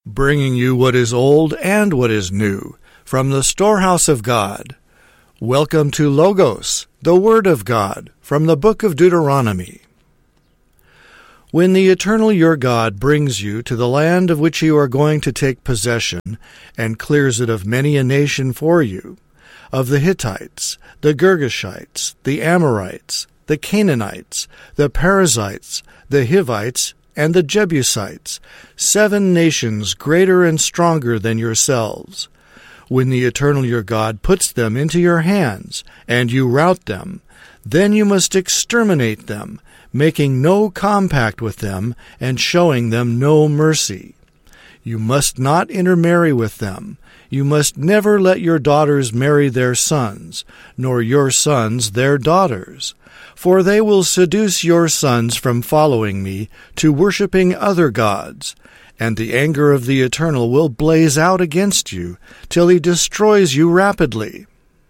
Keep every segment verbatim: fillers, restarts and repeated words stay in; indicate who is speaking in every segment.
Speaker 1: bringing you what is old and what is new from the storehouse of God. Welcome to Logos, the Word of God, from the book of Deuteronomy. When the Eternal your God brings you to the land of which you are going to take possession, and clears it of many a nation for you, of the Hittites, the Girgashites, the Amorites, the Canaanites, the Perizzites, the Hivites, and the Jebusites, seven nations greater and stronger than yourselves. When the Eternal your God puts them into your hands, and you rout them, then you must exterminate them, making no compact with them, and showing them no mercy. You must not intermarry with them. You must never let your daughters marry their sons, nor your sons their daughters. For they will seduce your sons from following me to worshipping other gods, and the anger of the Eternal will blaze out against you, till he destroys you rapidly.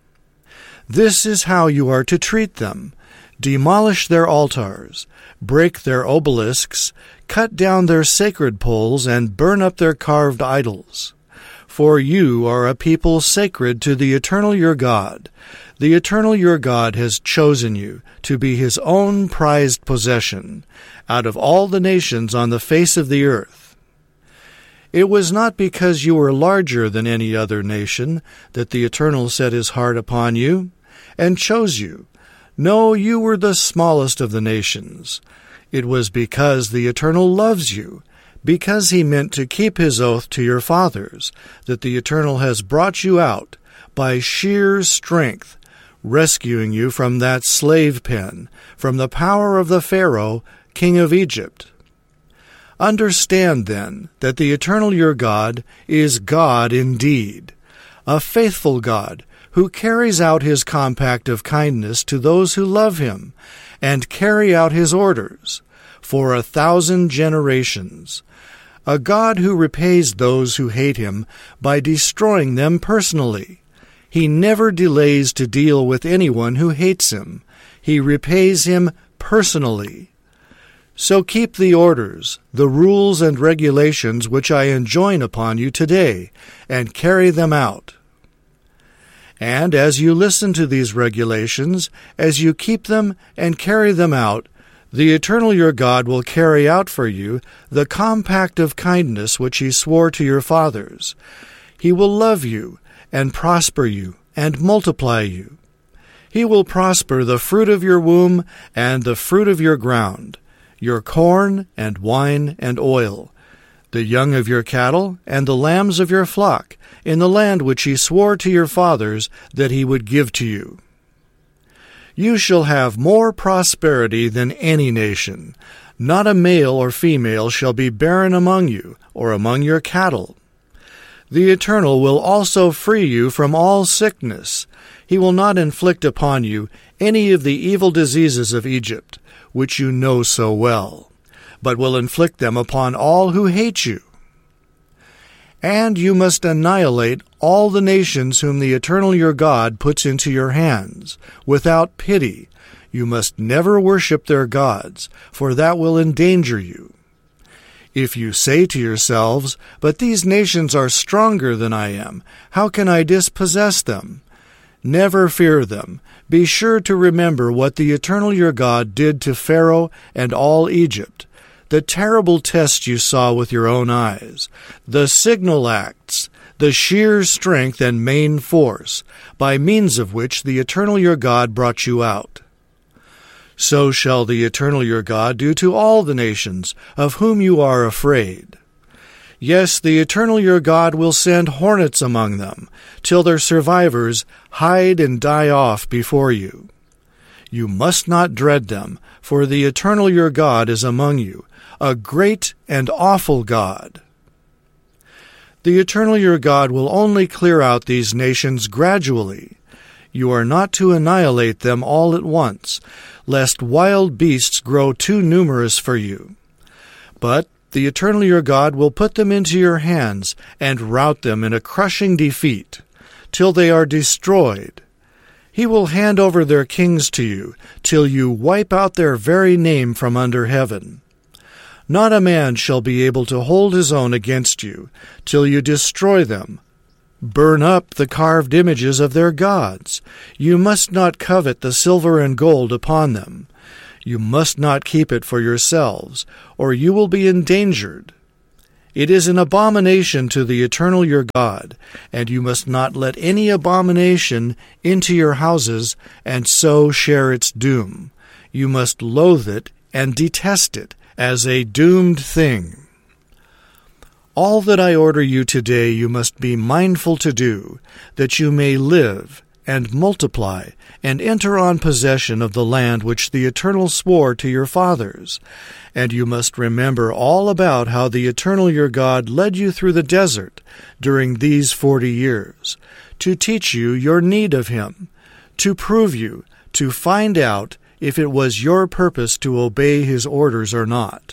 Speaker 1: This is how you are to treat them. Demolish their altars, break their obelisks, cut down their sacred poles, and burn up their carved idols. For you are a people sacred to the Eternal your God. The Eternal your God has chosen you to be his own prized possession out of all the nations on the face of the earth. It was not because you were larger than any other nation that the Eternal set his heart upon you and chose you. No, you were the smallest of the nations. It was because the Eternal loves you, because he meant to keep his oath to your fathers, that the Eternal has brought you out by sheer strength, rescuing you from that slave pen, from the power of the Pharaoh, king of Egypt. Understand, then, that the Eternal your God is God indeed, a faithful God, who carries out his compact of kindness to those who love him, and carry out his orders, for a thousand generations. A God who repays those who hate him by destroying them personally. He never delays to deal with anyone who hates him. He repays him personally. So keep the orders, the rules and regulations which I enjoin upon you today, and carry them out. And as you listen to these regulations, as you keep them and carry them out, the Eternal your God will carry out for you the compact of kindness which he swore to your fathers. He will love you, and prosper you, and multiply you. He will prosper the fruit of your womb, and the fruit of your ground, your corn, and wine, and oil, the young of your cattle, and the lambs of your flock, in the land which he swore to your fathers that he would give to you. You shall have more prosperity than any nation. Not a male or female shall be barren among you, or among your cattle. The Eternal will also free you from all sickness. He will not inflict upon you any of the evil diseases of Egypt, which you know so well, but will inflict them upon all who hate you. And you must annihilate all the nations whom the Eternal your God puts into your hands, without pity. You must never worship their gods, for that will endanger you. If you say to yourselves, "But these nations are stronger than I am, how can I dispossess them?" Never fear them. Be sure to remember what the Eternal your God did to Pharaoh and all Egypt, the terrible test you saw with your own eyes, the signal acts, the sheer strength and main force, by means of which the Eternal your God brought you out. So shall the Eternal your God do to all the nations of whom you are afraid. Yes, the Eternal your God will send hornets among them, till their survivors hide and die off before you. You must not dread them, for the Eternal your God is among you, a great and awful God. The Eternal your God will only clear out these nations gradually. You are not to annihilate them all at once, lest wild beasts grow too numerous for you. But the Eternal your God will put them into your hands and rout them in a crushing defeat, till they are destroyed. He will hand over their kings to you, till you wipe out their very name from under heaven. Not a man shall be able to hold his own against you, till you destroy them. Burn up the carved images of their gods. You must not covet the silver and gold upon them. You must not keep it for yourselves, or you will be endangered. It is an abomination to the Eternal your God, and you must not let any abomination into your houses, and so share its doom. You must loathe it and detest it as a doomed thing. All that I order you today you must be mindful to do, that you may live and multiply and enter on possession of the land which the Eternal swore to your fathers. And you must remember all about how the Eternal your God led you through the desert during these forty years, to teach you your need of him, to prove you, to find out if it was your purpose to obey his orders or not.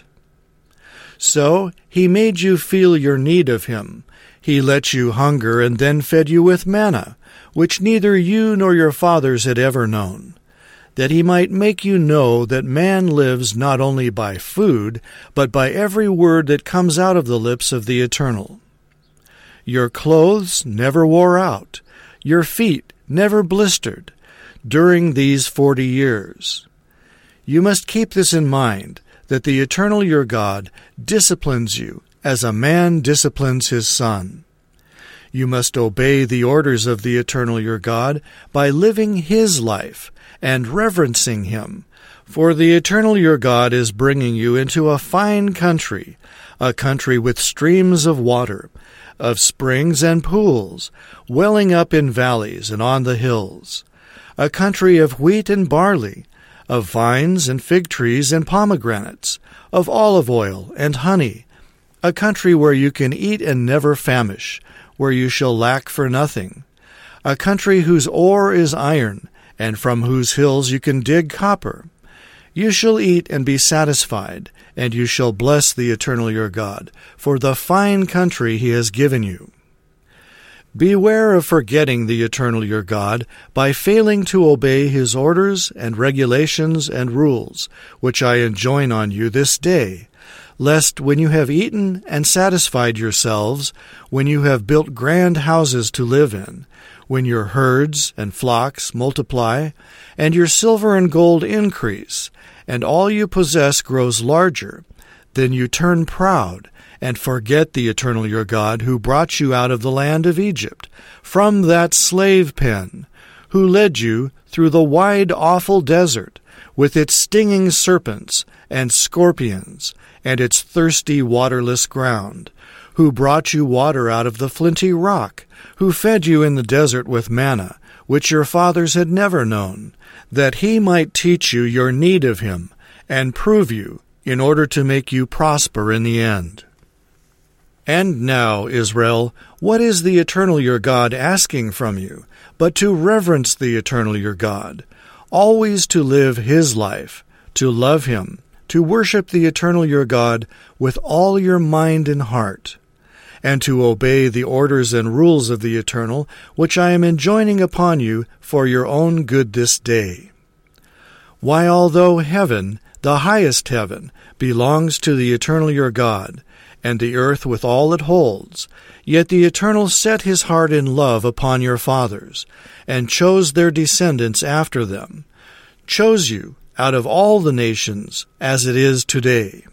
Speaker 1: So he made you feel your need of him. He let you hunger and then fed you with manna, which neither you nor your fathers had ever known, that he might make you know that man lives not only by food, but by every word that comes out of the lips of the Eternal. Your clothes never wore out, your feet never blistered, during these forty years. You must keep this in mind, that the Eternal your God disciplines you as a man disciplines his son. You must obey the orders of the Eternal your God by living his life and reverencing him, for the Eternal your God is bringing you into a fine country, a country with streams of water, of springs and pools, welling up in valleys and on the hills, a country of wheat and barley, of vines and fig trees and pomegranates, of olive oil and honey, a country where you can eat and never famish, where you shall lack for nothing, a country whose ore is iron, and from whose hills you can dig copper. You shall eat and be satisfied, and you shall bless the Eternal your God, for the fine country he has given you. Beware of forgetting the Eternal your God by failing to obey his orders and regulations and rules, which I enjoin on you this day, lest when you have eaten and satisfied yourselves, when you have built grand houses to live in, when your herds and flocks multiply, and your silver and gold increase, and all you possess grows larger, then you turn proud, and forget the Eternal your God, who brought you out of the land of Egypt, from that slave pen, who led you through the wide, awful desert, with its stinging serpents and scorpions, and its thirsty, waterless ground, who brought you water out of the flinty rock, who fed you in the desert with manna, which your fathers had never known, that he might teach you your need of him, and prove you, in order to make you prosper in the end. And now, Israel, what is the Eternal your God asking from you, but to reverence the Eternal your God, always to live his life, to love him, to worship the Eternal your God with all your mind and heart, and to obey the orders and rules of the Eternal, which I am enjoining upon you for your own good this day. Why, although heaven, the highest heaven, belongs to the Eternal your God, and the earth with all it holds, yet the Eternal set his heart in love upon your fathers, and chose their descendants after them, chose you out of all the nations, as it is today.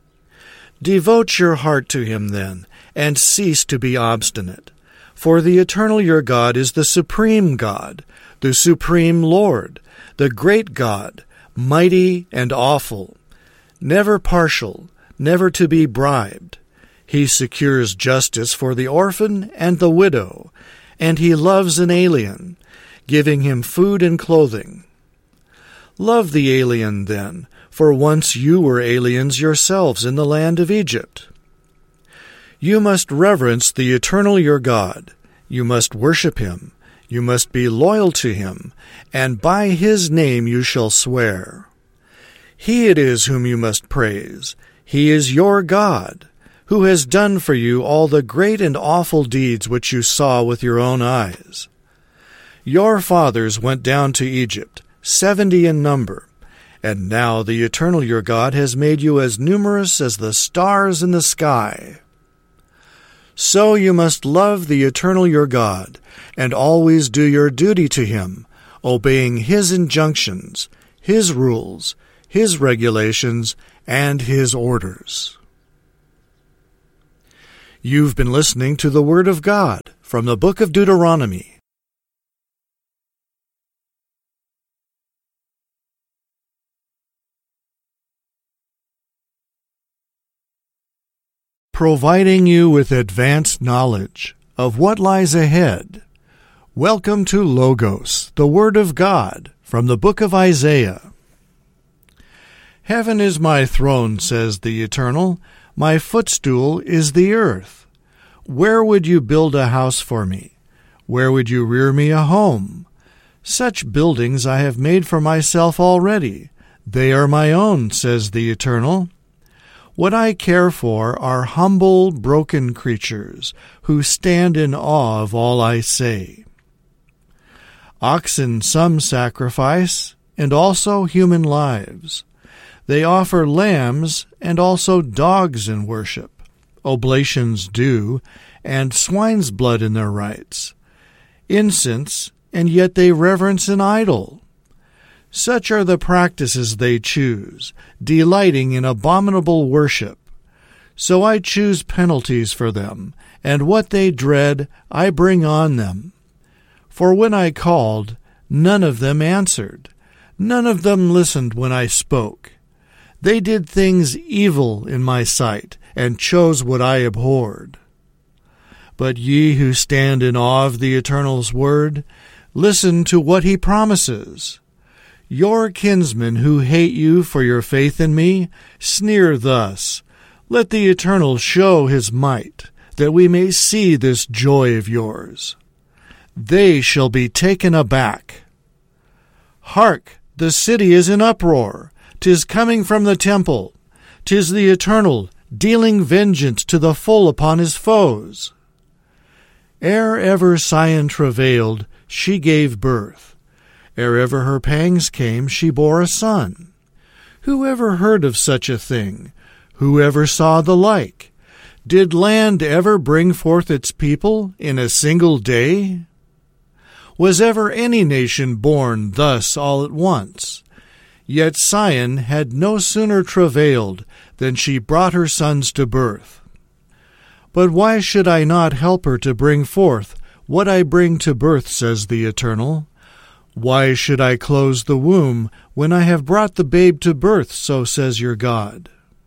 Speaker 1: Devote your heart to him then, and cease to be obstinate. For the Eternal your God is the supreme God, the supreme Lord, the great God, mighty and awful, never partial, never to be bribed. He secures justice for the orphan and the widow, and he loves an alien, giving him food and clothing. Love the alien, then, for once you were aliens yourselves in the land of Egypt. You must reverence the Eternal your God. You must worship him. You must be loyal to him, and by his name you shall swear. He it is whom you must praise. He is your God, who has done for you all the great and awful deeds which you saw with your own eyes. Your fathers went down to Egypt, seventy in number, And now the Eternal your God has made you as numerous as the stars in the sky. So you must love the Eternal your God, and always do your duty to him, obeying his injunctions, his rules, his regulations, and his orders. You've been listening to the Word of God from the book of Deuteronomy. Providing you with advanced knowledge of what lies ahead. Welcome to Logos, the Word of God, from the book of Isaiah. Heaven is my throne, says the Eternal. My footstool is the earth. Where would you build a house for me? Where would you rear me a home? Such buildings I have made for myself already. They are my own, says the Eternal. What I care for are humble, broken creatures who stand in awe of all I say. Oxen some sacrifice, and also human lives. They offer lambs and also dogs in worship, oblations due, and swine's blood in their rites, incense, and yet they reverence an idol. Such are the practices they choose, delighting in abominable worship. So I choose penalties for them, and what they dread I bring on them. For when I called, none of them answered. None of them listened when I spoke. They did things evil in my sight, and chose what I abhorred. But ye who stand in awe of the Eternal's word, listen to what he promises. Your kinsmen who hate you for your faith in me sneer thus, Let the Eternal show his might, that we may see this joy of yours. They shall be taken aback. Hark, the city is in uproar. 'Tis coming from the temple. 'Tis the Eternal, dealing vengeance to the full upon his foes. Ere ever Sion travailed, she gave birth. Ere ever her pangs came, she bore a son. Who ever heard of such a thing? Who ever saw the like? Did land ever bring forth its people in a single day? Was ever any nation born thus all at once? Yet Sion had no sooner travailed than she brought her sons to birth. But why should I not help her to bring forth what I bring to birth, says the Eternal? Why should I close the womb when I have brought the babe to birth, so says your God?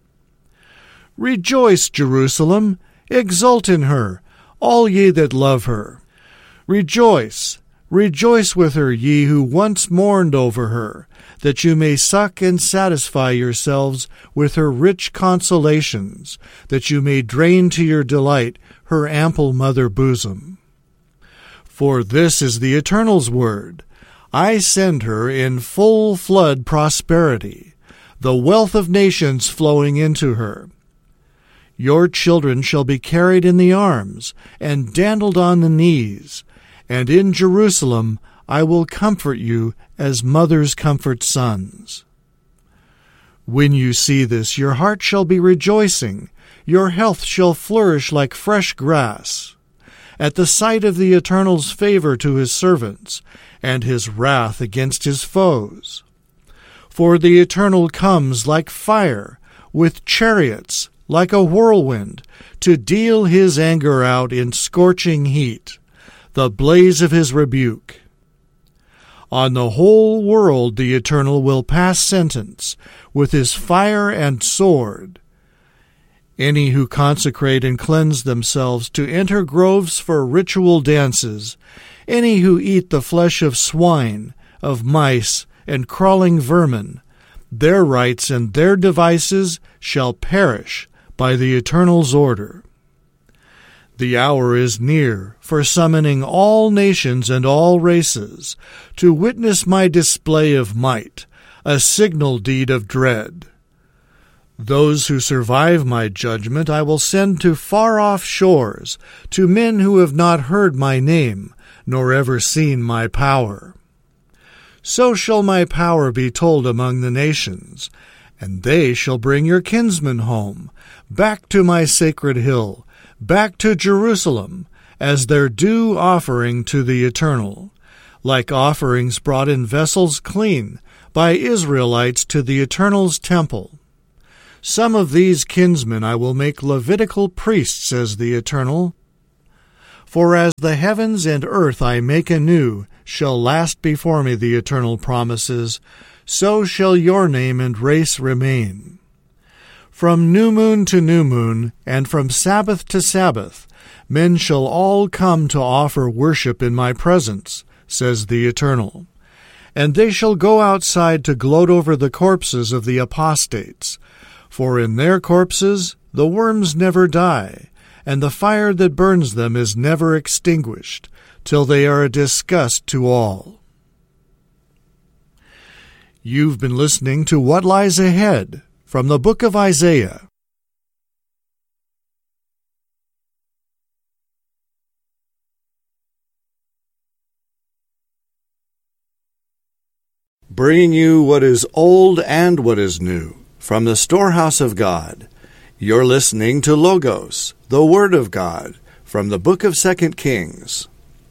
Speaker 1: Rejoice, Jerusalem, exult in her, all ye that love her. Rejoice, rejoice with her, ye who once mourned over her, that you may suck and satisfy yourselves with her rich consolations, that you may drain to your delight her ample mother bosom. For this is the Eternal's word. I send her in full flood prosperity, the wealth of nations flowing into her. Your children shall be carried in the arms, and dandled on the knees, and in Jerusalem I will comfort you as mothers comfort sons. When you see this, your heart shall be rejoicing, your health shall flourish like fresh grass. At the sight of the Eternal's favor to his servants, and his wrath against his foes. For the Eternal comes like fire, with chariots like a whirlwind, to deal his anger out in scorching heat, the blaze of his rebuke. On the whole world the Eternal will pass sentence, with his fire and sword. Any who consecrate and cleanse themselves to enter groves for ritual dances, any who eat the flesh of swine, of mice, and crawling vermin, their rites and their devices shall perish by the Eternal's order. The hour is near for summoning all nations and all races to witness my display of might, a signal deed of dread. Those who survive my judgment I will send to far-off shores, to men who have not heard my name, nor ever seen my power. So shall my power be told among the nations, and they shall bring your kinsmen home, back to my sacred hill, back to Jerusalem, as their due offering to the Eternal, like offerings brought in vessels clean by Israelites to the Eternal's temple. Some of these kinsmen I will make Levitical priests, says the Eternal. For as the heavens and earth I make anew shall last before me, the Eternal promises, so shall your name and race remain. From new moon to new moon, and from Sabbath to Sabbath, men shall all come to offer worship in my presence, says the Eternal. And they shall go outside to gloat over the corpses of the apostates, for in their corpses the worms never die, and the fire that burns them is never extinguished, till they are a disgust to all. You've been listening to What Lies Ahead from the book of Isaiah. Bringing you what is old and what is new from the storehouse of God. You're listening to Logos, the Word of God, from the book of Second Kings.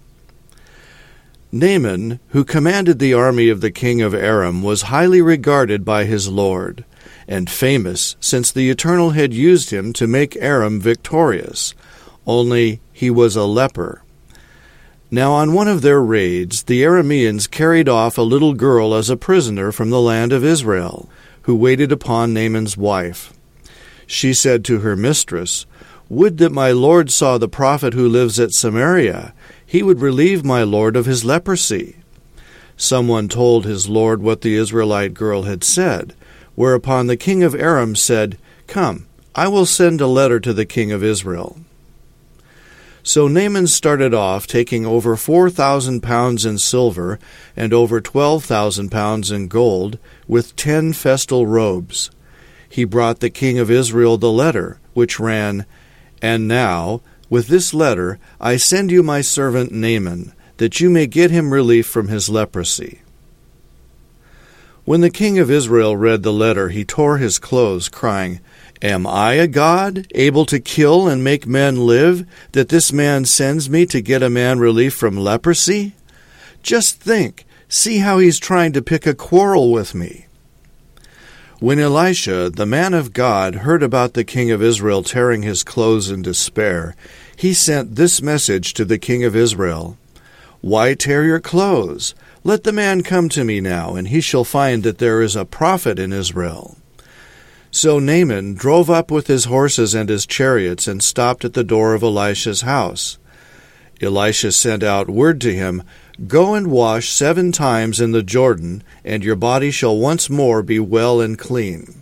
Speaker 1: Naaman, who commanded the army of the king of Aram, was highly regarded by his lord, and famous since the Eternal had used him to make Aram victorious, only he was a leper. Now on one of their raids, the Arameans carried off a little girl as a prisoner from the land of Israel, who waited upon Naaman's wife. She said to her mistress, "Would that my lord saw the prophet who lives at Samaria. He would relieve my lord of his leprosy." Someone told his lord what the Israelite girl had said, whereupon the king of Aram said, "Come, I will send a letter to the king of Israel." So Naaman started off, taking over four thousand pounds in silver and over twelve thousand pounds in gold, with ten festal robes. He brought the king of Israel the letter, which ran, "And now, with this letter, I send you my servant Naaman, that you may get him relief from his leprosy." When the king of Israel read the letter, he tore his clothes, crying, "Am I a god, able to kill and make men live, that this man sends me to get a man relief from leprosy? Just think, see how he's trying to pick a quarrel with me." When Elisha, the man of God, heard about the king of Israel tearing his clothes in despair, he sent this message to the king of Israel, "Why tear your clothes? Let the man come to me now, and he shall find that there is a prophet in Israel." So Naaman drove up with his horses and his chariots and stopped at the door of Elisha's house. Elisha sent out word to him, "Go and wash seven times in the Jordan, and your body shall once more be well and clean."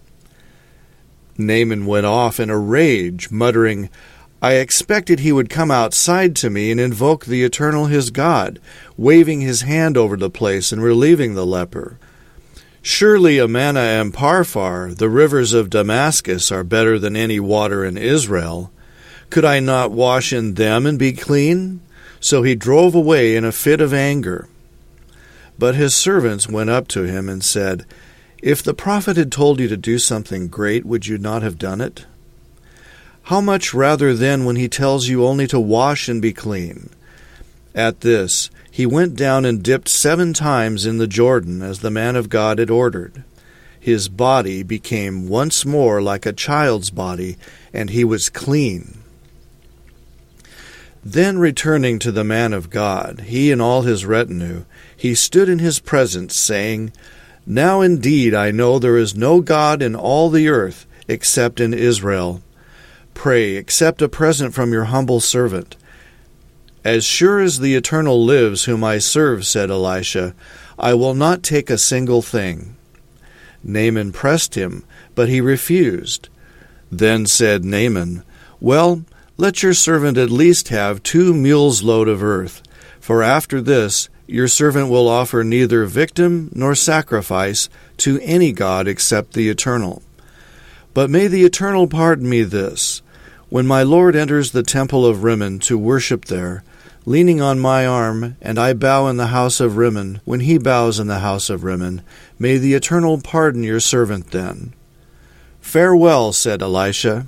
Speaker 1: Naaman went off in a rage, muttering, "I expected he would come outside to me and invoke the Eternal his God, waving his hand over the place and relieving the leper. Surely Amana and Parphar, the rivers of Damascus, are better than any water in Israel. Could I not wash in them and be clean?" So he drove away in a fit of anger. But his servants went up to him and said, "If the prophet had told you to do something great, would you not have done it? How much rather then when he tells you only to wash and be clean?" At this, he went down and dipped seven times in the Jordan, as the man of God had ordered. His body became once more like a child's body, and he was clean. Then returning to the man of God, he and all his retinue, he stood in his presence, saying, "Now indeed I know there is no God in all the earth except in Israel. Pray, accept a present from your humble servant." "As sure as the Eternal lives, whom I serve," said Elisha, "I will not take a single thing." Naaman pressed him, but he refused. Then said Naaman, "Well, let your servant at least have two mules' load of earth, for after this your servant will offer neither victim nor sacrifice to any god except the Eternal. But may the Eternal pardon me this: when my Lord enters the temple of Rimmon to worship there, leaning on my arm, and I bow in the house of Rimmon, when he bows in the house of Rimmon. May the Eternal pardon your servant then." "Farewell," said Elisha.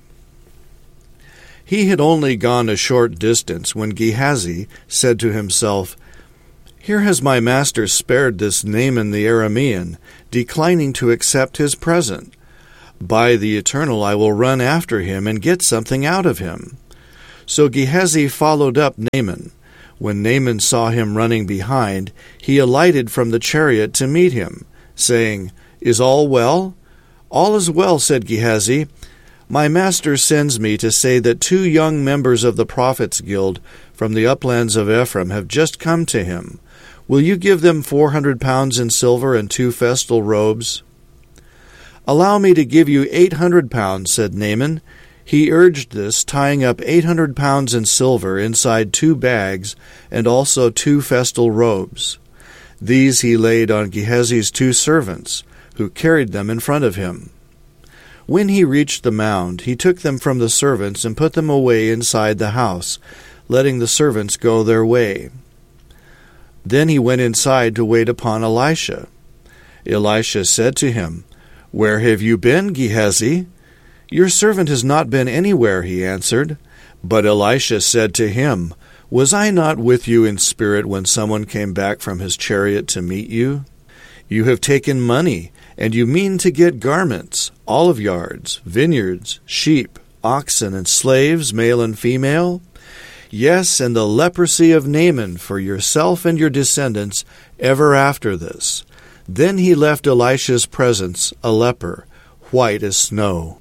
Speaker 1: He had only gone a short distance when Gehazi said to himself, "Here has my master spared this Naaman the Aramean, declining to accept his present. By the Eternal I will run after him and get something out of him." So Gehazi followed up Naaman. When Naaman saw him running behind, he alighted from the chariot to meet him, saying, "Is all well?" "All is well," said Gehazi. "My master sends me to say that two young members of the Prophets' Guild from the uplands of Ephraim have just come to him. Will you give them four hundred pounds in silver and two festal robes?" "Allow me to give you eight hundred pounds," said Naaman. He urged this, tying up eight hundred pounds in silver inside two bags, and also two festal robes. These he laid on Gehazi's two servants, who carried them in front of him. When he reached the mound, he took them from the servants and put them away inside the house, letting the servants go their way. Then he went inside to wait upon Elisha. Elisha said to him, "Where have you been, Gehazi?" "Your servant has not been anywhere," he answered. But Elisha said to him, "Was I not with you in spirit when someone came back from his chariot to meet you? You have taken money, and you mean to get garments, olive yards, vineyards, sheep, oxen, and slaves, male and female? Yes, and the leprosy of Naaman for yourself and your descendants ever after this." Then he left Elisha's presence a leper, white as snow.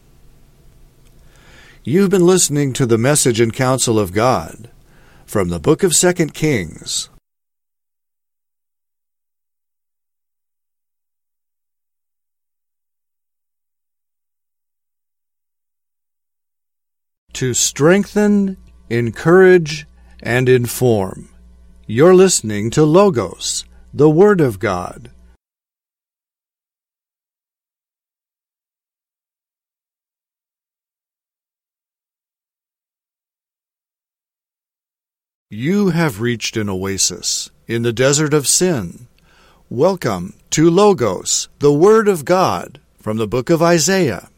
Speaker 1: You've been listening to the Message and Counsel of God from the book of Second Kings. To strengthen, encourage, and inform. You're listening to Logos, the Word of God. You have reached an oasis in the desert of sin. Welcome to Logos, the Word of God, from the book of Isaiah.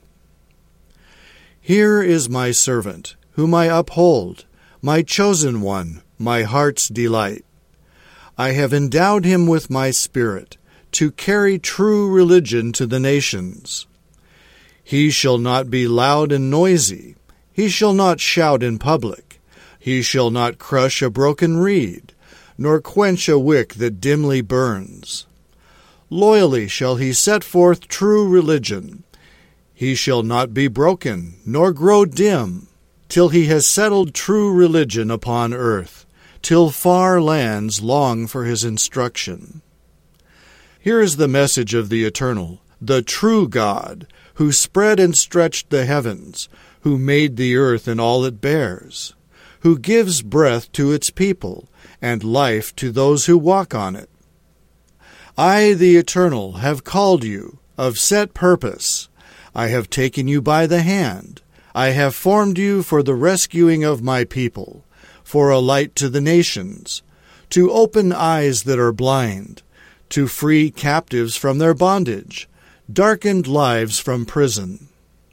Speaker 1: Here is my servant, whom I uphold, my chosen one, my heart's delight. I have endowed him with my spirit, to carry true religion to the nations. He shall not be loud and noisy. He shall not shout in public. He shall not crush a broken reed, nor quench a wick that dimly burns. Loyally shall he set forth true religion. He shall not be broken, nor grow dim, till he has settled true religion upon earth, till far lands long for his instruction. Here is the message of the Eternal, the true God, who spread and stretched the heavens, who made the earth and all it bears, who gives breath to its people, and life to those who walk on it. I, the Eternal, have called you, of set purpose. I have taken you by the hand. I have formed you for the rescuing of my people, for a light to the nations, to open eyes that are blind, to free captives from their bondage, darkened lives from prison.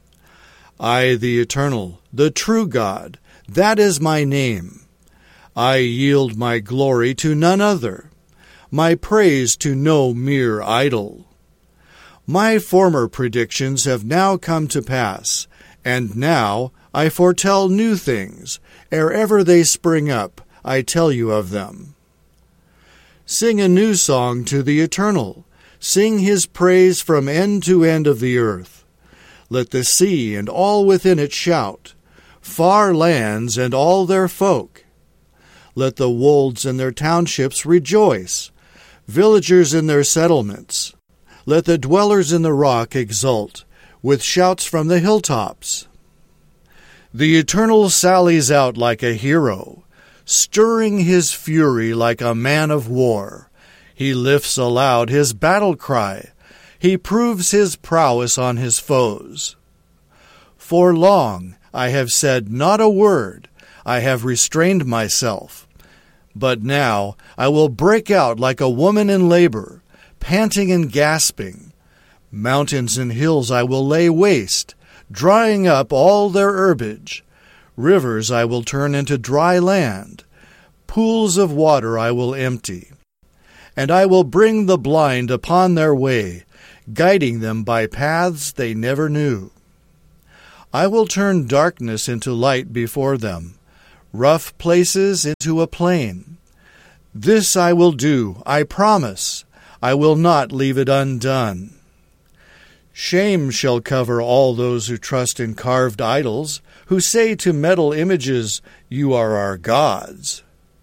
Speaker 1: I, the Eternal, the true God, that is my name. I yield my glory to none other, my praise to no mere idol. My former predictions have now come to pass, and now I foretell new things. Ere ever they spring up, I tell you of them. Sing a new song to the Eternal. Sing his praise from end to end of the earth. Let the sea and all within it shout, far lands and all their folk. Let the wolds and their townships rejoice, villagers in their settlements. Let the dwellers in the rock exult, with shouts from the hilltops. The Eternal sallies out like a hero, stirring his fury like a man of war. He lifts aloud his battle cry. He proves his prowess on his foes. For long I have said not a word. I have restrained myself. But now I will break out like a woman in labor, panting and gasping. Mountains and hills I will lay waste, drying up all their herbage. Rivers I will turn into dry land. Pools of water I will empty. And I will bring the blind upon their way, guiding them by paths they never knew. I will turn darkness into light before them, rough places into a plain. This I will do, I promise. I will not leave it undone. Shame shall cover all those who trust in carved idols, who say to metal images, "You are our gods."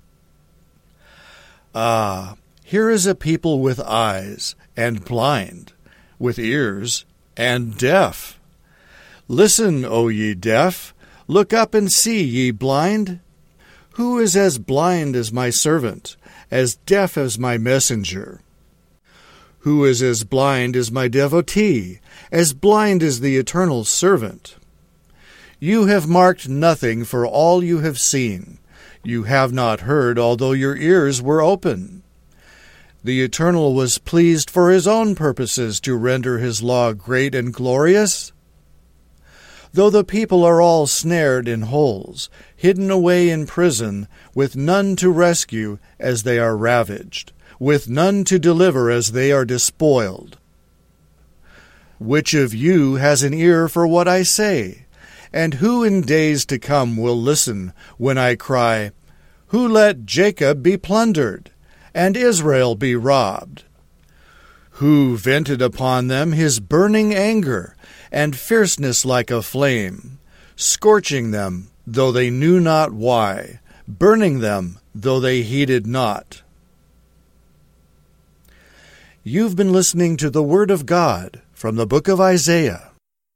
Speaker 1: Ah, here is a people with eyes and blind, with ears and deaf. Listen, O ye deaf, look up and see, ye blind. Who is as blind as my servant, as deaf as my messenger? Who is as blind as my devotee, as blind as the eternal servant? You have marked nothing for all you have seen. You have not heard, although your ears were open. The Eternal was pleased for his own purposes to render his law great and glorious. Though the people are all snared in holes, hidden away in prison, with none to rescue as they are ravaged, with none to deliver as they are despoiled. Which of you has an ear for what I say? And who in days to come will listen when I cry, "Who let Jacob be plundered, and Israel be robbed? Who vented upon them his burning anger, and fierceness like a flame, scorching them, though they knew not why, burning them, though they heeded not?" You've been listening to the Word of God from the book of Isaiah.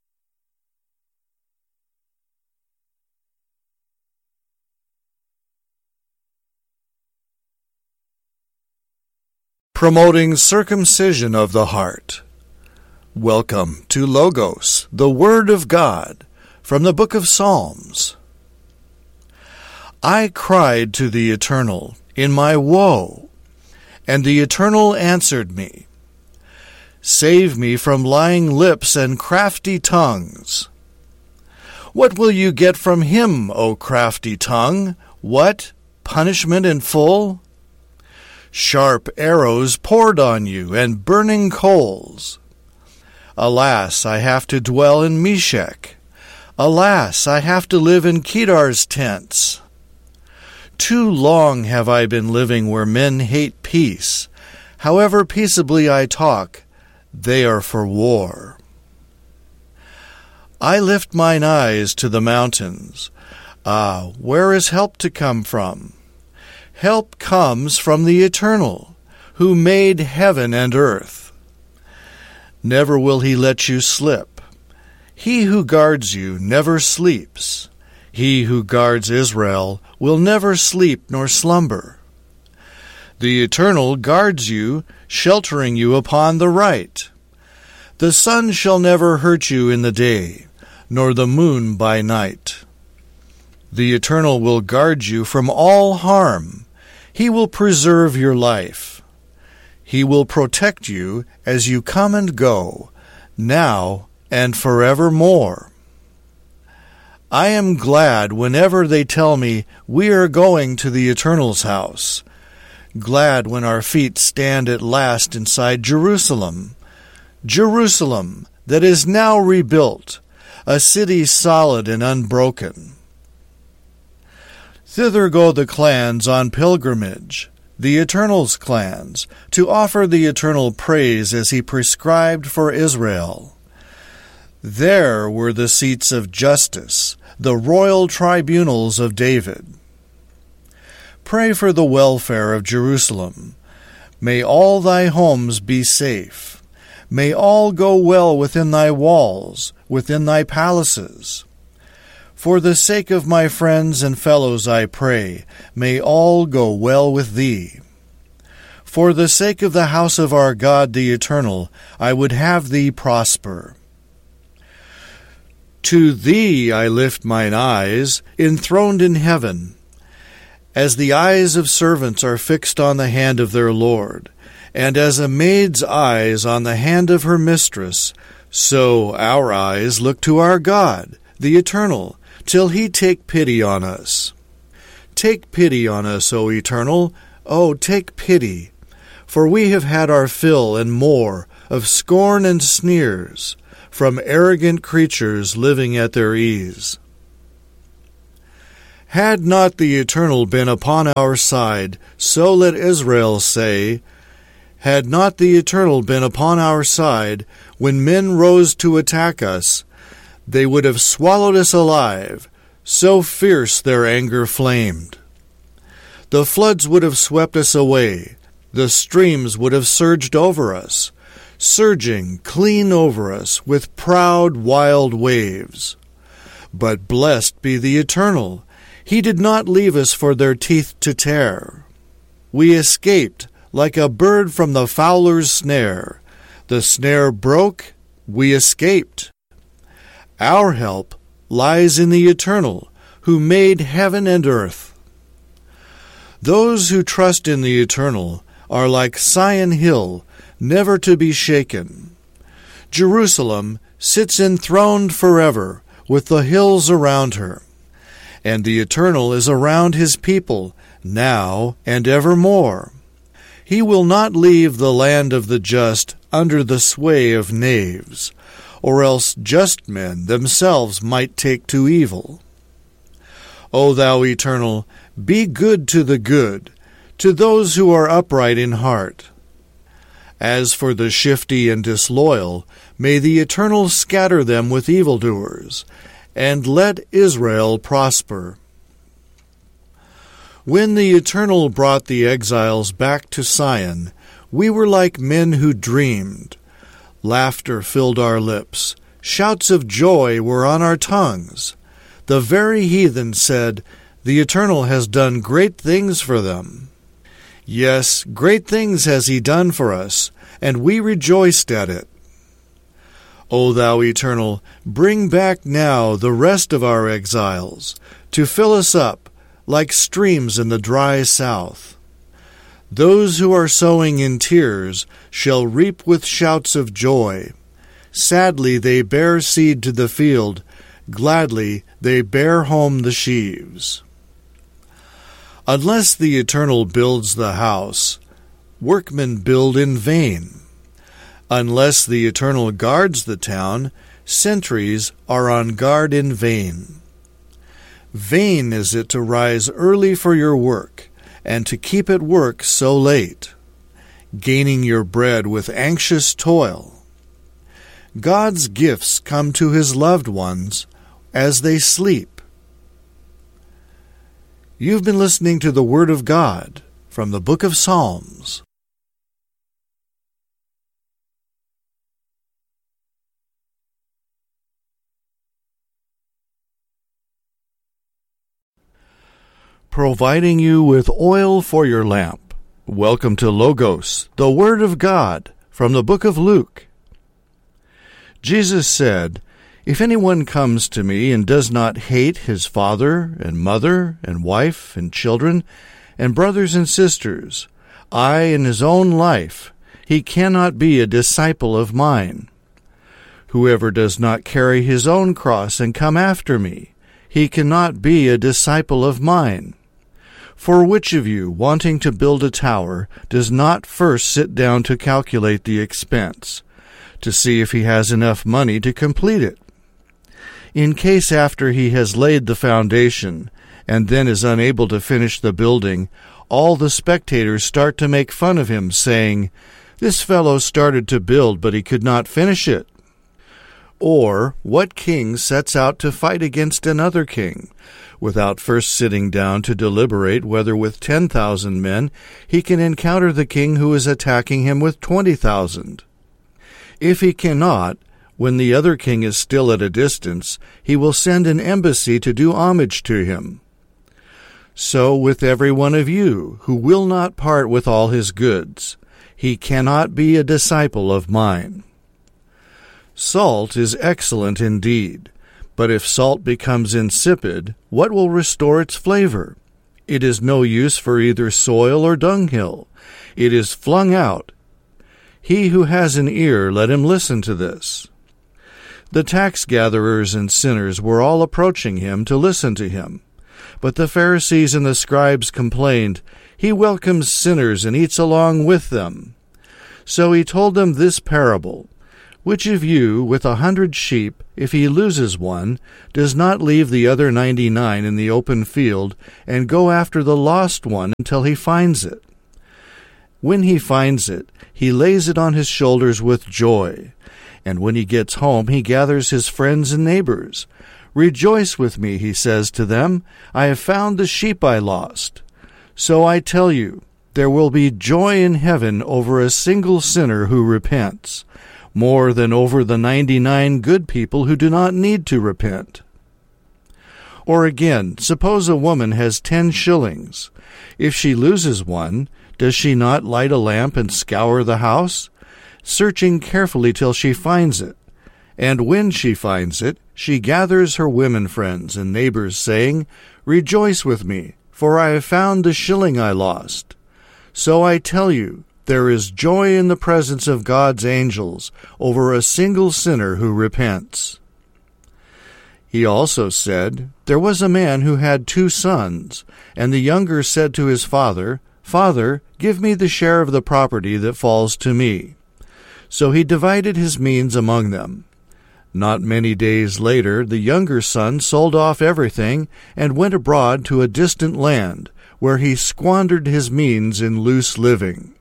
Speaker 1: Promoting circumcision of the heart. Welcome to Logos, the Word of God, from the book of Psalms. I cried to the Eternal in my woe, and the Eternal answered me. Save me from lying lips and crafty tongues. What will you get from him, O crafty tongue? What? Punishment in full? Sharp arrows poured on you, and burning coals. Alas, I have to dwell in Meshech. Alas, I have to live in Kedar's tents. Too long have I been living where men hate peace. However peaceably I talk, they are for war. I lift mine eyes to the mountains. Ah, where is help to come from? Help comes from the Eternal, who made heaven and earth. Never will he let you slip. He who guards you never sleeps. He who guards Israel will never sleep nor slumber. The Eternal guards you, sheltering you upon the right. The sun shall never hurt you in the day, nor the moon by night. The Eternal will guard you from all harm. He will preserve your life. He will protect you as you come and go, now and forevermore. I am glad whenever they tell me we are going to the Eternal's house. Glad when our feet stand at last inside Jerusalem. Jerusalem that is now rebuilt, a city solid and unbroken. Thither go the clans on pilgrimage, the Eternal's clans, to offer the Eternal praise as he prescribed for Israel. There were the seats of justice, the royal tribunals of David. Pray for the welfare of Jerusalem. May all thy homes be safe. May all go well within thy walls, within thy palaces. For the sake of my friends and fellows I pray, may all go well with thee. For the sake of the house of our God the Eternal, I would have thee prosper. To thee I lift mine eyes, enthroned in heaven. As the eyes of servants are fixed on the hand of their Lord, and as a maid's eyes on the hand of her mistress, so our eyes look to our God, the Eternal, till he take pity on us. Take pity on us, O Eternal, O take pity, for we have had our fill and more of scorn and sneers, from arrogant creatures living at their ease. Had not the Eternal been upon our side, so let Israel say, had not the Eternal been upon our side, when men rose to attack us, they would have swallowed us alive, so fierce their anger flamed. The floods would have swept us away, the streams would have surged over us, surging clean over us with proud, wild waves. But blessed be the Eternal, he did not leave us for their teeth to tear. We escaped like a bird from the fowler's snare. The snare broke, we escaped. Our help lies in the Eternal, who made heaven and earth. Those who trust in the Eternal are like Sion Hill, never to be shaken. Jerusalem sits enthroned forever, with the hills around her. And the Eternal is around his people, now and evermore. He will not leave the land of the just under the sway of knaves, or else just men themselves might take to evil. O thou Eternal, be good to the good, to those who are upright in heart. As for the shifty and disloyal, may the Eternal scatter them with evildoers, and let Israel prosper. When the Eternal brought the exiles back to Sion, we were like men who dreamed. Laughter filled our lips, shouts of joy were on our tongues. The very heathen said, "The Eternal has done great things for them." Yes, great things has he done for us, and we rejoiced at it. O thou Eternal, bring back now the rest of our exiles, to fill us up like streams in the dry south. Those who are sowing in tears shall reap with shouts of joy. Sadly they bear seed to the field, gladly they bear home the sheaves. Unless the Eternal builds the house, workmen build in vain. Unless the Eternal guards the town, sentries are on guard in vain. Vain is it to rise early for your work, and to keep at work so late, gaining your bread with anxious toil. God's gifts come to his loved ones as they sleep. You've been listening to the Word of God from the Book of Psalms. Providing you with oil for your lamp. Welcome to Logos, the Word of God, from the book of Luke. Jesus said, "If anyone comes to me and does not hate his father and mother and wife and children and brothers and sisters, aye, in his own life, he cannot be a disciple of mine. Whoever does not carry his own cross and come after me, he cannot be a disciple of mine. For which of you, wanting to build a tower, does not first sit down to calculate the expense, to see if he has enough money to complete it? In case after he has laid the foundation, and then is unable to finish the building, all the spectators start to make fun of him, saying, 'This fellow started to build, but he could not finish it.' Or, what king sets out to fight against another king, without first sitting down to deliberate whether with ten thousand men he can encounter the king who is attacking him with twenty thousand? If he cannot, when the other king is still at a distance, he will send an embassy to do homage to him. So with every one of you, who will not part with all his goods, he cannot be a disciple of mine. Salt is excellent indeed, But if salt becomes insipid, what will restore its flavor? It is no use for either soil or dunghill. It is flung out. He who has an ear, let him listen to this." The tax gatherers and sinners were all approaching him to listen to him. But the Pharisees and the scribes complained, "He welcomes sinners and eats along with them." So he told them this parable: "Which of you, with a hundred sheep, if he loses one, does not leave the other ninety-nine in the open field and go after the lost one until he finds it? When he finds it, he lays it on his shoulders with joy. And when he gets home, he gathers his friends and neighbors. 'Rejoice with me,' he says to them, 'I have found the sheep I lost.' So I tell you, there will be joy in heaven over a single sinner who repents, more than over the ninety-nine good people who do not need to repent." Or again, suppose a woman has ten shillings. If she loses one, does she not light a lamp and scour the house, searching carefully till she finds it? And when she finds it, she gathers her women friends and neighbors, saying, "Rejoice with me, for I have found the shilling I lost." So I tell you, there is joy in the presence of God's angels over a single sinner who repents. He also said, "There was a man who had two sons, and the younger said to his father, 'Father, give me the share of the property that falls to me.' So he divided his means among them. Not many days later, the younger son sold off everything and went abroad to a distant land, where he squandered his means in loose living.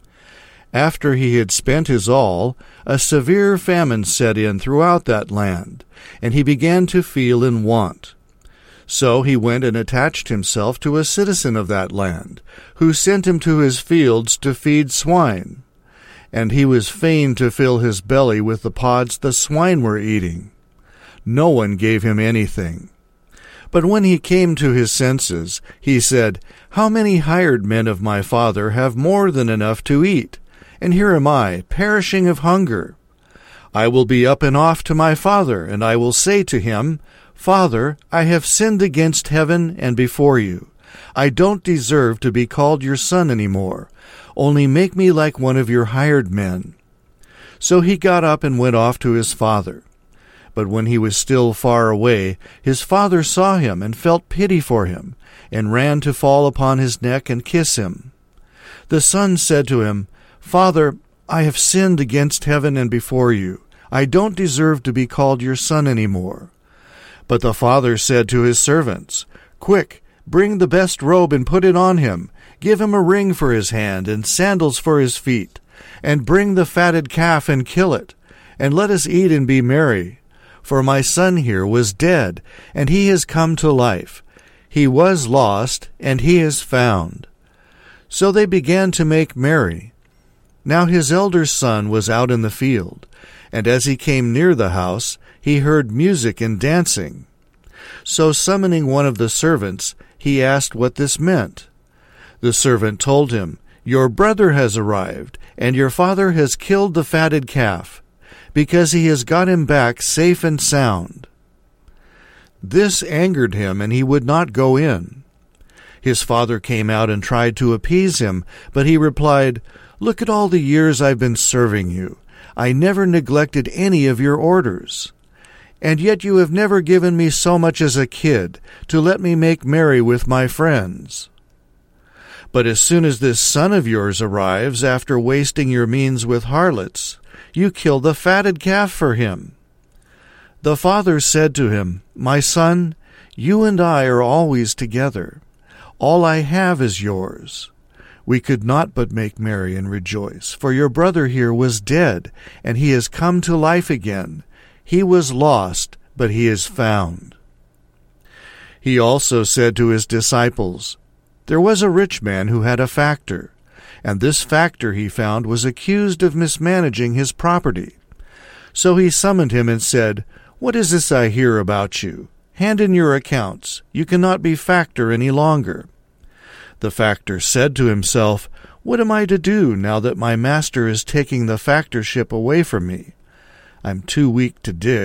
Speaker 1: After he had spent his all, a severe famine set in throughout that land, and he began to feel in want. So he went and attached himself to a citizen of that land, who sent him to his fields to feed swine. And he was fain to fill his belly with the pods the swine were eating. No one gave him anything. But when he came to his senses, he said, 'How many hired men of my father have more than enough to eat? And here am I, perishing of hunger. I will be up and off to my father, and I will say to him, Father, I have sinned against heaven and before you. I don't deserve to be called your son any more. Only make me like one of your hired men.' So he got up and went off to his father. But when he was still far away, his father saw him and felt pity for him, and ran to fall upon his neck and kiss him. The son said to him, 'Father, I have sinned against heaven and before you. I don't deserve to be called your son any more.' But the father said to his servants, 'Quick, bring the best robe and put it on him. Give him a ring for his hand and sandals for his feet. And bring the fatted calf and kill it. And let us eat and be merry. For my son here was dead, and he has come to life. He was lost, and he is found.' So they began to make merry. Now his elder son was out in the field, and as he came near the house, he heard music and dancing. So summoning one of the servants, he asked what this meant. The servant told him, 'Your brother has arrived, and your father has killed the fatted calf, because he has got him back safe and sound.' This angered him, and he would not go in. His father came out and tried to appease him, but he replied, 'Look at all the years I've been serving you. I never neglected any of your orders. And yet you have never given me so much as a kid to let me make merry with my friends. But as soon as this son of yours arrives, after wasting your means with harlots, you kill the fatted calf for him.' The father said to him, 'My son, you and I are always together. All I have is yours. We could not but make merry and rejoice, for your brother here was dead, and he has come to life again. He was lost, but he is found.' He also said to his disciples, 'There was a rich man who had a factor, and this factor he found was accused of mismanaging his property. So he summoned him and said, What is this I hear about you? Hand in your accounts. You cannot be factor any longer.' The factor said to himself, 'What am I to do now that my master is taking the factorship away from me? I'm too weak to dig,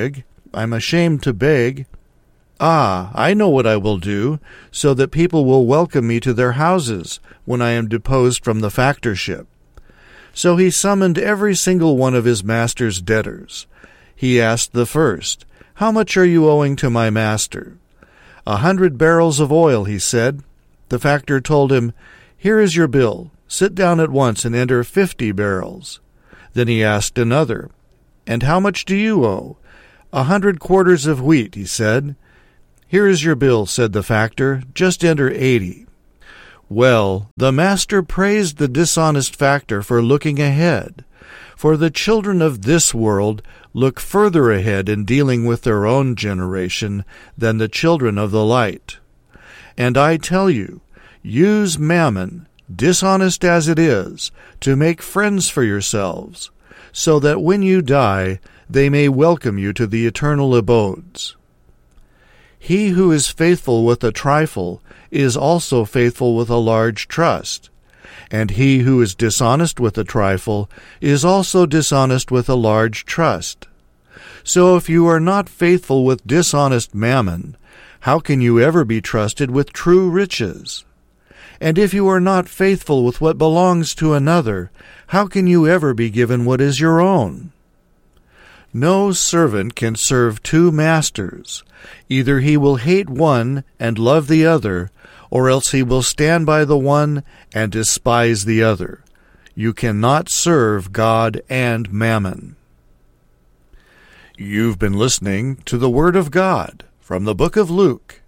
Speaker 1: I'm ashamed to beg. Ah, I know what I will do, so that people will welcome me to their houses when I am deposed from the factorship." So he summoned every single one of his master's debtors. He asked the first, "How much are you owing to my master?" "A hundred barrels of oil," he said. The factor told him, "Here is your bill. Sit down at once and enter fifty barrels." Then he asked another, "And how much do you owe?" "A hundred quarters of wheat," he said. "Here is your bill," said the factor. "Just enter eighty." Well, the master praised the dishonest factor for looking ahead. For the children of this world look further ahead in dealing with their own generation than the children of the light. And I tell you, use mammon, dishonest as it is, to make friends for yourselves, so that when you die, they may welcome you to the eternal abodes. He who is faithful with a trifle is also faithful with a large trust, and he who is dishonest with a trifle is also dishonest with a large trust. So if you are not faithful with dishonest mammon, how can you ever be trusted with true riches? And if you are not faithful with what belongs to another, how can you ever be given what is your own? No servant can serve two masters. Either he will hate one and love the other, or else he will stand by the one and despise the other. You cannot serve God and mammon. You've been listening to the Word of God from the book of Luke.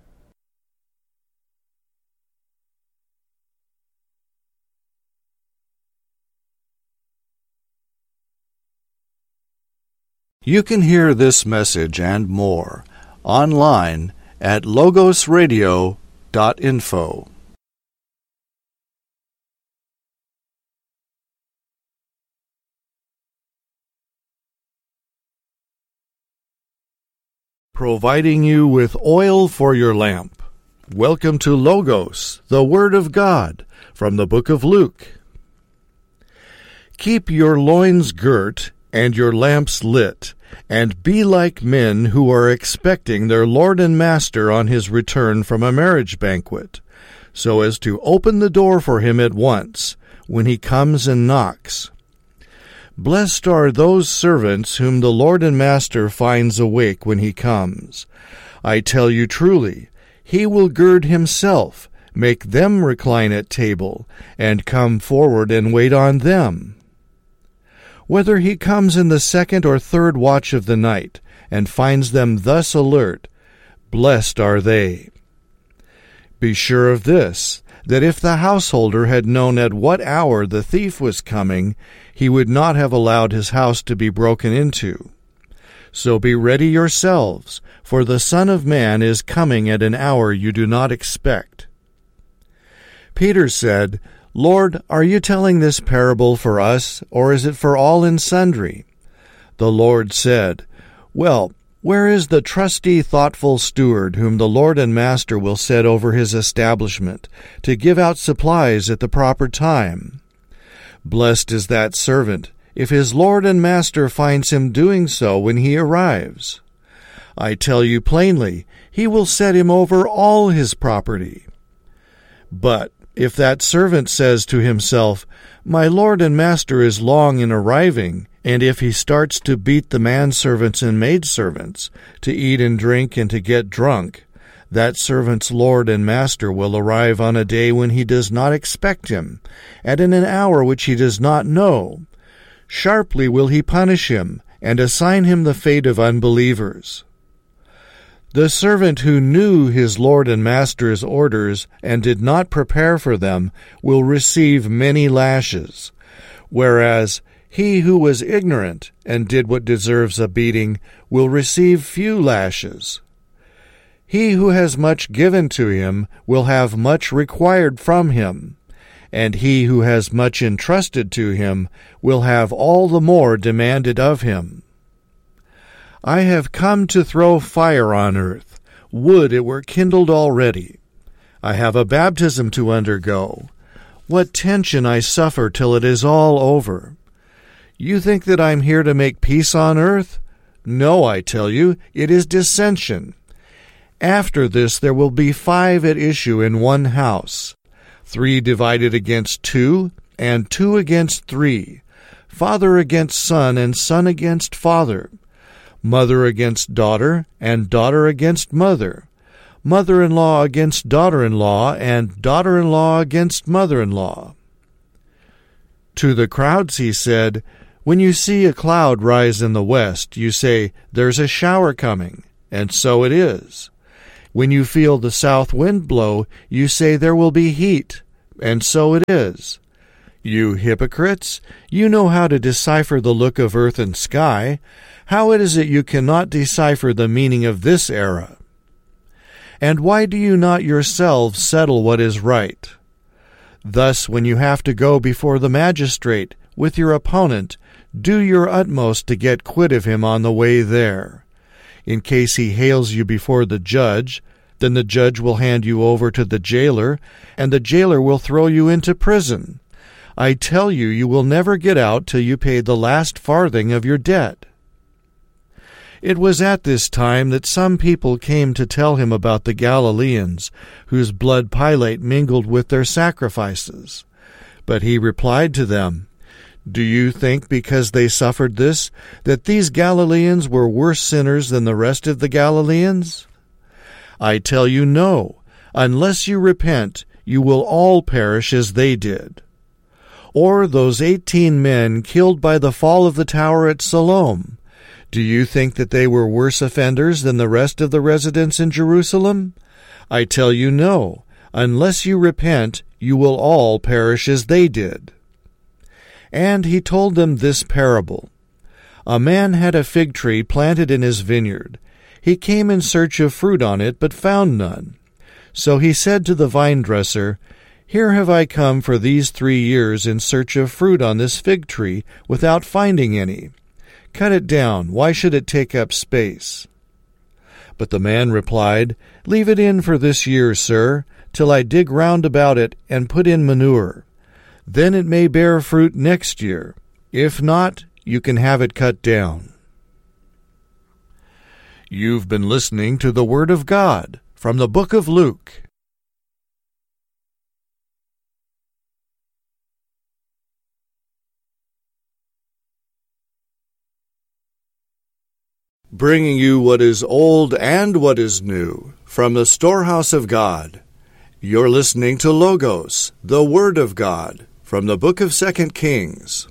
Speaker 1: You can hear this message and more online at logos radio dot info. Providing you with oil for your lamp. Welcome to Logos, the Word of God, from the book of Luke. Keep your loins girt and your lamps lit, and be like men who are expecting their Lord and Master on his return from a marriage banquet, so as to open the door for him at once, when he comes and knocks. Blessed are those servants whom the Lord and Master finds awake when he comes. I tell you truly, he will gird himself, make them recline at table, and come forward and wait on them. Whether he comes in the second or third watch of the night, and finds them thus alert, blessed are they. Be sure of this, that if the householder had known at what hour the thief was coming, he would not have allowed his house to be broken into. So be ready yourselves, for the Son of Man is coming at an hour you do not expect. Peter said, "Lord, are you telling this parable for us, or is it for all and sundry?" The Lord said, "Well, where is the trusty, thoughtful steward whom the Lord and Master will set over his establishment, to give out supplies at the proper time? Blessed is that servant, if his Lord and Master finds him doing so when he arrives. I tell you plainly, he will set him over all his property. But if that servant says to himself, 'My Lord and Master is long in arriving,' and if he starts to beat the manservants and maidservants, to eat and drink and to get drunk, that servant's Lord and Master will arrive on a day when he does not expect him, and in an hour which he does not know. Sharply will he punish him, and assign him the fate of unbelievers. The servant who knew his Lord and Master's orders and did not prepare for them will receive many lashes, whereas he who was ignorant and did what deserves a beating will receive few lashes. He who has much given to him will have much required from him, and he who has much entrusted to him will have all the more demanded of him. I have come to throw fire on earth. Would it were kindled already. I have a baptism to undergo. What tension I suffer till it is all over. You think that I am here to make peace on earth? No, I tell you, it is dissension. After this there will be five at issue in one house, three divided against two, and two against three, father against son, and son against father, mother against daughter, and daughter against mother, mother-in-law against daughter-in-law, and daughter-in-law against mother-in-law. To the crowds he said, When you see a cloud rise in the west, you say, There's a shower coming, and so it is. When you feel the south wind blow, you say, There will be heat, and so it is. You hypocrites, you know how to decipher the look of earth and sky. How is it you cannot decipher the meaning of this era? And why do you not yourselves settle what is right? Thus, when you have to go before the magistrate with your opponent, do your utmost to get quit of him on the way there. In case he hails you before the judge, then the judge will hand you over to the jailer, and the jailer will throw you into prison. I tell you, you will never get out till you pay the last farthing of your debt. It was at this time that some people came to tell him about the Galileans, whose blood Pilate mingled with their sacrifices. But he replied to them, Do you think because they suffered this, that these Galileans were worse sinners than the rest of the Galileans? I tell you, no. Unless you repent, you will all perish as they did. Or those eighteen men killed by the fall of the tower at Siloam, do you think that they were worse offenders than the rest of the residents in Jerusalem? I tell you, no. Unless you repent, you will all perish as they did. And he told them this parable. A man had a fig tree planted in his vineyard. He came in search of fruit on it, but found none. So he said to the vine-dresser, Here have I come for these three years in search of fruit on this fig tree, without finding any. Cut it down. Why should it take up space? But the man replied, Leave it in for this year, sir, till I dig round about it and put in manure. Then it may bear fruit next year. If not, you can have it cut down. You've been listening to the Word of God from the book of Luke. Bringing you what is old and what is new from the storehouse of God. You're listening to Logos, the Word of God, from the book of Second Kings.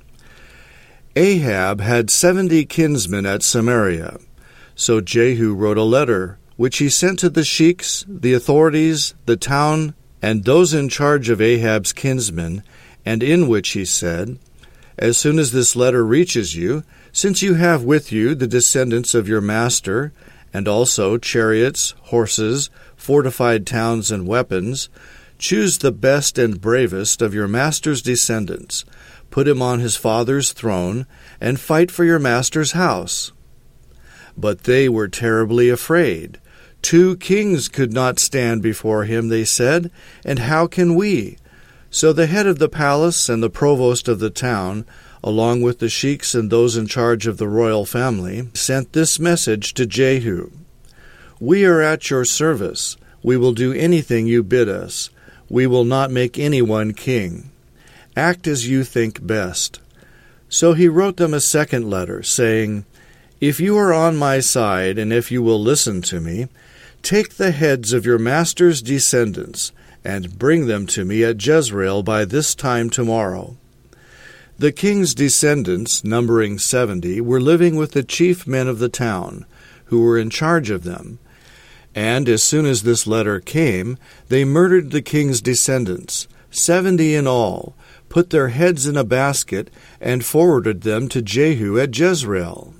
Speaker 1: Ahab had seventy kinsmen at Samaria. So Jehu wrote a letter, which he sent to the sheiks, the authorities, the town, and those in charge of Ahab's kinsmen, and in which he said, As soon as this letter reaches you, since you have with you the descendants of your master, and also chariots, horses, fortified towns, and weapons, choose the best and bravest of your master's descendants, put him on his father's throne, and fight for your master's house. But they were terribly afraid. Two kings could not stand before him, they said, and how can we? So the head of the palace and the provost of the town, along with the sheiks and those in charge of the royal family, sent this message to Jehu. We are at your service. We will do anything you bid us. We will not make anyone king. Act as you think best. So he wrote them a second letter, saying, If you are on my side, and if you will listen to me, take the heads of your master's descendants, and bring them to me at Jezreel by this time tomorrow. The king's descendants, numbering seventy, were living with the chief men of the town, who were in charge of them. And as soon as this letter came, they murdered the king's descendants, seventy in all, put their heads in a basket, and forwarded them to Jehu at Jezreel.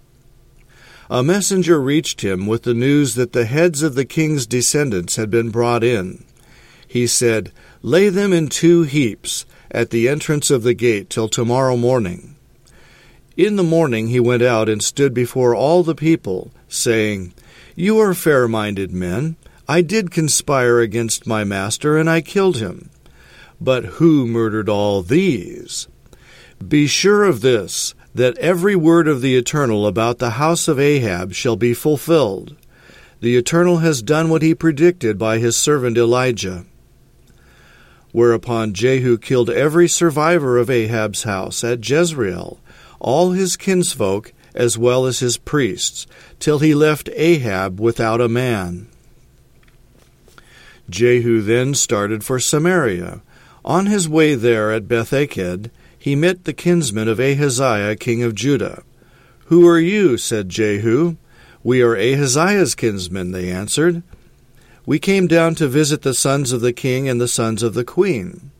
Speaker 1: A messenger reached him with the news that the heads of the king's descendants had been brought in. He said, Lay them in two heaps at the entrance of the gate till tomorrow morning. In the morning he went out and stood before all the people, saying, You are fair-minded men. I did conspire against my master, and I killed him. But who murdered all these? Be sure of this, that every word of the Eternal about the house of Ahab shall be fulfilled. The Eternal has done what he predicted by his servant Elijah." Whereupon Jehu killed every survivor of Ahab's house at Jezreel, all his kinsfolk as well as his priests, till he left Ahab without a man. Jehu then started for Samaria. On his way there at Beth-eked, he met the kinsmen of Ahaziah king of Judah. "Who are you?" said Jehu. "We are Ahaziah's kinsmen," they answered. "We came down to visit the sons of the king and the sons of the queen."